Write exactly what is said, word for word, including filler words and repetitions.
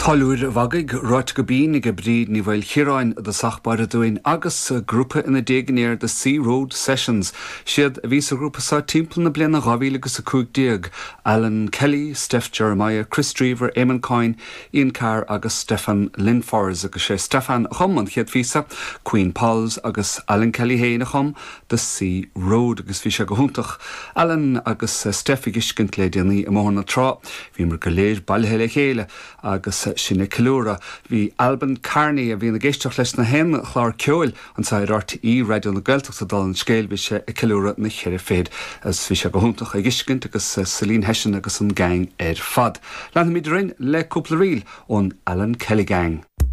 Choúir bhagaigh ráit go bín ag bríd ní bhfuil chiaráin de sachbar dúin agus grúpa ina déganéir de Sea Road Sessions. Siad a vís a grúpa sa timppla na bliana gábhíle agus a cúig déag. Alan Kelly, Steph Jeremiah, Chris Drever, Eamon Coyne, Ian Carr agus Stefan Linfors agus sé Stefan Chum an chiad vísa, Queen Pauls agus Alan Kelly héin a chum de Sea Road agus bhí sé go húntach. Alan agus Steph i giscint le déanaí a móna trá. Bhí mar go léir bailthe chéile agus sinna cilúra. Bhí Alban Carney a bhí na géisteach leis na hen chlár ceoil an sa rart í radio na Gaeltacht a dal an scéil bhí sé i cilúra na chéir féid as bhí sé go húntach a giscint agus Celine Hession agus an gang ar fad. Leanna míid rin le cúpla riil ón Alan Kelly Gang.